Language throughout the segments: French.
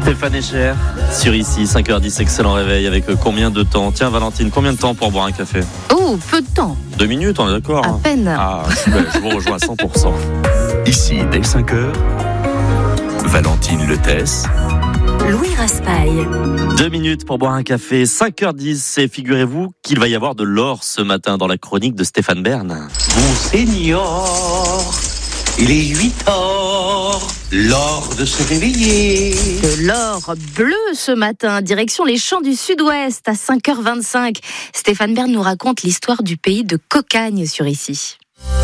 Stéphane Echer sur ici, 5h10, excellent réveil avec combien de temps? Tiens Valentine, combien de temps pour boire un café? Oh, peu de temps. 2 minutes, on est d'accord? À peine. Ah, super, je vous rejoins à 100%. Ici, dès 5h, Valentine Letès, Louis Raspail. 2 minutes pour boire un café, 5h10, et figurez-vous qu'il va y avoir de l'or ce matin dans la chronique de Stéphane Bern. Monseigneur, il est 8h, l'heure de se réveiller. De l'or bleu ce matin, direction les champs du sud-ouest à 5h25. Stéphane Bern nous raconte l'histoire du pays de Cocagne sur ici.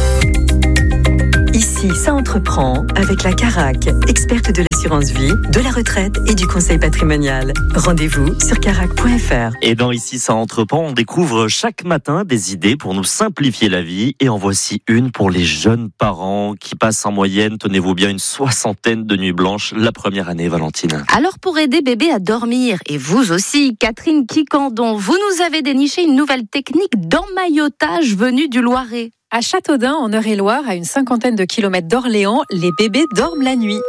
Ici, ça entreprend avec la Carac, experte de l'assurance vie, de la retraite et du conseil patrimonial. Rendez-vous sur carac.fr. Et dans Ici ça entreprend, on découvre chaque matin des idées pour nous simplifier la vie. Et en voici une pour les jeunes parents qui passent en moyenne, tenez-vous bien, une 60aine de nuits blanches la première année, Valentine. Alors pour aider bébé à dormir, et vous aussi, Catherine Quicandon, vous nous avez déniché une nouvelle technique d'emmaillotage venue du Loiret. À Châteaudun, en Eure-et-Loire, à une 50aine de kilomètres d'Orléans, les bébés dorment la nuit.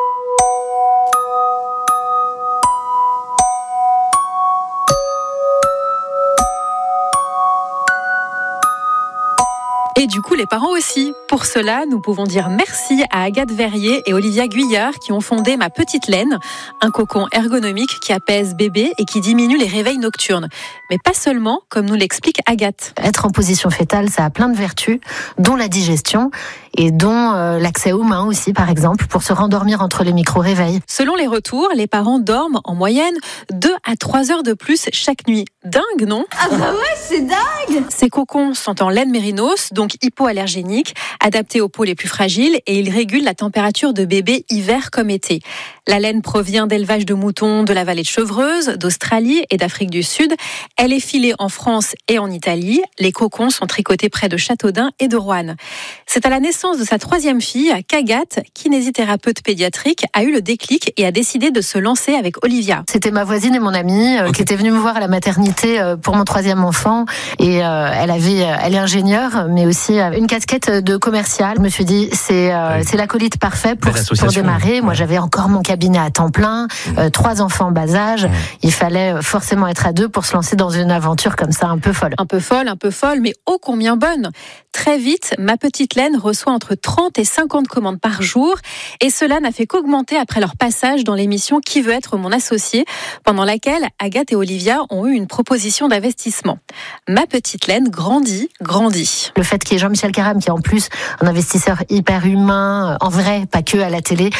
Et du coup, les parents aussi. Pour cela, nous pouvons dire merci à Agathe Verrier et Olivia Guyard qui ont fondé Ma Petite Laine, un cocon ergonomique qui apaise bébé et qui diminue les réveils nocturnes. Mais pas seulement, comme nous l'explique Agathe. Être en position fétale, ça a plein de vertus, dont la digestion et dont l'accès aux mains aussi, par exemple, pour se rendormir entre les micro-réveils. Selon les retours, les parents dorment en moyenne 2 à 3 heures de plus chaque nuit. Dingue, non? Ah bah ouais, c'est dingue! Ces cocons sont en laine mérinos, donc hypoallergéniques, adaptés aux peaux les plus fragiles, et ils régulent la température de bébé hiver comme été. La laine provient d'élevage de moutons de la vallée de Chevreuse, d'Australie et d'Afrique du Sud. Elle est filée en France et en Italie. Les cocons sont tricotés près de Châteaudun et de Roanne. C'est à la naissance de sa 3e fille qu'Agathe, kinésithérapeute pédiatrique, a eu le déclic et a décidé de se lancer avec Olivia. C'était ma voisine et mon amie qui était venue me voir à la maternité pour mon 3e enfant. Et elle est ingénieure, mais aussi une casquette de commerciale. Je me suis dit, c'est l'acolyte parfait pour démarrer. Moi, j'avais encore mon cabinet à temps plein, 3 enfants en bas âge. Il fallait forcément être à 2 pour se lancer dans une aventure comme ça, un peu folle. Un peu folle, mais ô combien bonne. Très vite, Ma Petite Laine reçoit entre 30 et 50 commandes par jour. Et cela n'a fait qu'augmenter après leur passage dans l'émission Qui veut être mon associé, pendant laquelle Agathe et Olivia ont eu une proposition d'investissement. Ma Petite Laine grandit. Le fait qu'il y ait Jean-Michel Caram, qui est en plus un investisseur hyper humain, en vrai, pas que à la télé,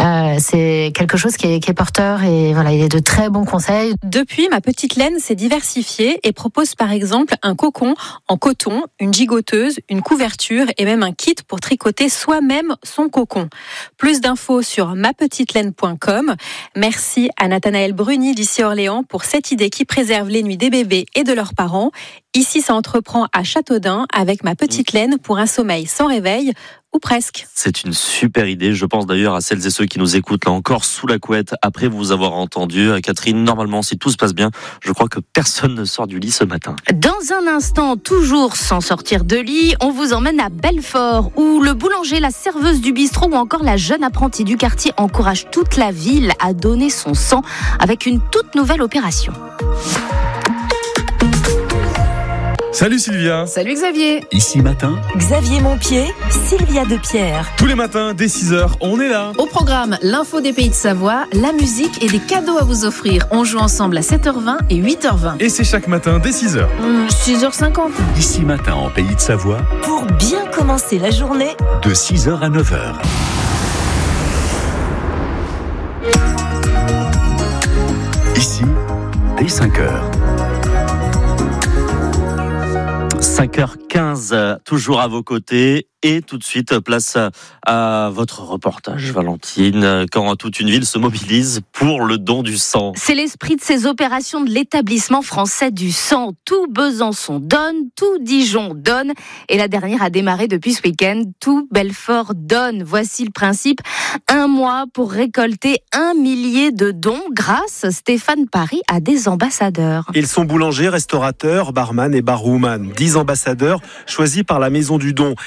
c'est quelque chose qui est porteur et voilà, il est de très bons conseils. Depuis, Ma Petite Laine s'est diversifiée et propose par exemple un cocon en coton, une gigoteuse, une couverture et même un kit pour tricoter soi-même son cocon. Plus d'infos sur mapetitelaine.com. Merci à Nathanaël Bruni d'ici Orléans pour cette idée qui préserve les nuits des bébés et de leurs parents. Ici, ça entreprend à Châteaudun avec Ma Petite Laine pour un sommeil sans réveil, ou presque. C'est une super idée. Je pense d'ailleurs à celles et ceux qui nous écoutent là encore sous la couette après vous avoir entendu. Catherine, normalement, si tout se passe bien, je crois que personne ne sort du lit ce matin. Dans un instant, toujours sans sortir de lit, on vous emmène à Belfort où le boulanger, la serveuse du bistrot ou encore la jeune apprentie du quartier encouragent toute la ville à donner son sang avec une toute nouvelle opération. Salut Sylvia. Salut Xavier. Ici matin, Xavier Montpied, Sylvia Depierre. Tous les matins, dès 6h, on est là. Au programme, l'info des pays de Savoie, la musique et des cadeaux à vous offrir. On joue ensemble à 7h20 et 8h20. Et c'est chaque matin, dès 6h. 6h50. Ici matin en Pays de Savoie, Pour bien commencer la journée, de 6h à 9h. Ici, dès 5h. 5h15, toujours à vos côtés. Et tout de suite, place à votre reportage, Valentine, quand toute une ville se mobilise pour le don du sang. C'est l'esprit de ces opérations de l'établissement français du sang. Tout Besançon donne, tout Dijon donne. Et la dernière a démarré depuis ce week-end. Tout Belfort donne. Voici le principe. 1 mois pour récolter 1 millier de dons grâce, Stéphane Paris, à des ambassadeurs. Ils sont boulangers, restaurateurs, barman et barwoman. 10 ambassadeurs choisis par la Maison du Don. Certains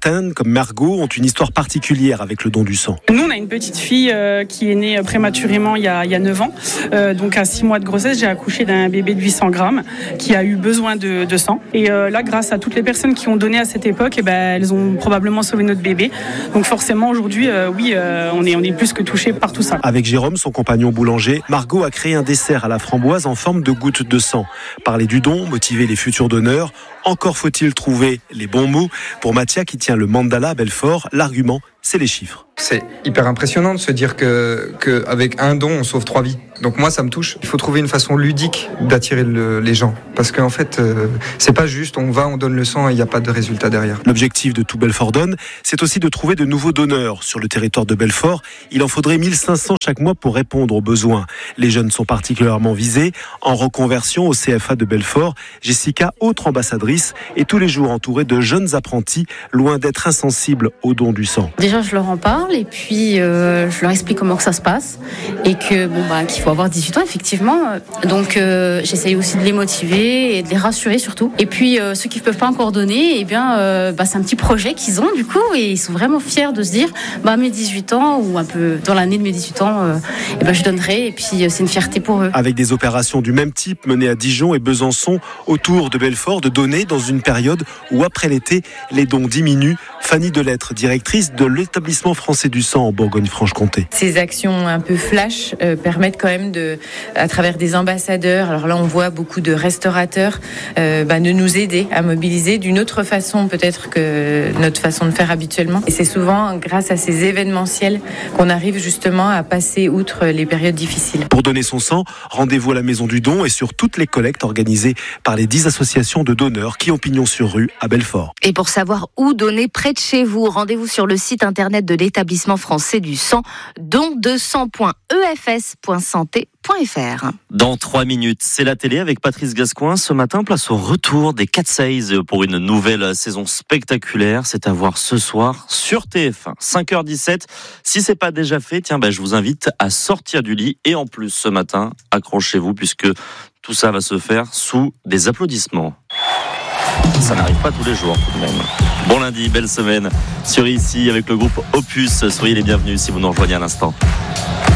certaines, comme Margot, ont une histoire particulière avec le don du sang. Nous, on a une petite fille qui est née prématurément il y a 9 ans. Donc à 6 mois de grossesse, j'ai accouché d'un bébé de 800 grammes qui a eu besoin de sang. Et là, grâce à toutes les personnes qui ont donné à cette époque, elles ont probablement sauvé notre bébé. Donc forcément, aujourd'hui, on est plus que touchés par tout ça. Avec Jérôme, son compagnon boulanger, Margot a créé un dessert à la framboise en forme de gouttes de sang. Parler du don, motiver les futurs donneurs, encore faut-il trouver les bons mots. Pour Mathia, qui tient le mandala à Belfort, l'argument, c'est les chiffres. C'est hyper impressionnant de se dire que avec un don, on sauve 3 vies. Donc moi, ça me touche. Il faut trouver une façon ludique d'attirer les gens. Parce qu'en fait, c'est pas juste, on donne le sang et il n'y a pas de résultat derrière. L'objectif de Tout Belfort Donne, c'est aussi de trouver de nouveaux donneurs. Sur le territoire de Belfort, il en faudrait 1500 chaque mois pour répondre aux besoins. Les jeunes sont particulièrement visés. En reconversion au CFA de Belfort, Jessica, autre ambassadrice, est tous les jours entourée de jeunes apprentis, loin d'être insensibles au don du sang. Déjà, je leur en parle et puis je leur explique comment que ça se passe et que qu'il faut avoir 18 ans effectivement. Donc j'essaye aussi de les motiver et de les rassurer surtout. Et puis ceux qui ne peuvent pas encore donner, c'est un petit projet qu'ils ont du coup et ils sont vraiment fiers de se dire mes 18 ans ou un peu dans l'année de mes 18 ans, je donnerai et puis c'est une fierté pour eux. Avec des opérations du même type menées à Dijon et Besançon autour de Belfort, de donner dans une période où après l'été, les dons diminuent. Fanny Delettre, directrice de l'établissement français du sang en Bourgogne-Franche-Comté. Ces actions un peu flash permettent quand même à travers des ambassadeurs, alors là on voit beaucoup de restaurateurs, de nous aider à mobiliser d'une autre façon peut-être que notre façon de faire habituellement. Et c'est souvent grâce à ces événementiels qu'on arrive justement à passer outre les périodes difficiles. Pour donner son sang, rendez-vous à la Maison du Don et sur toutes les collectes organisées par les 10 associations de donneurs qui ont pignon sur rue à Belfort. Et pour savoir où donner près de chez vous, rendez-vous sur le site internet de l'établissement français du sang, don200.efs.santé.fr. Dans 3 minutes, c'est la télé avec Patrice Gascoin. Ce matin, place au retour des Cat Size pour une nouvelle saison spectaculaire. C'est à voir ce soir sur TF1, 5h17. Si c'est pas déjà fait, je vous invite à sortir du lit. Et en plus, ce matin, accrochez-vous puisque tout ça va se faire sous des applaudissements. Ça n'arrive pas tous les jours tout de même. Bon lundi, belle semaine sur Ici avec le groupe Opus. Soyez les bienvenus si vous nous rejoignez à l'instant.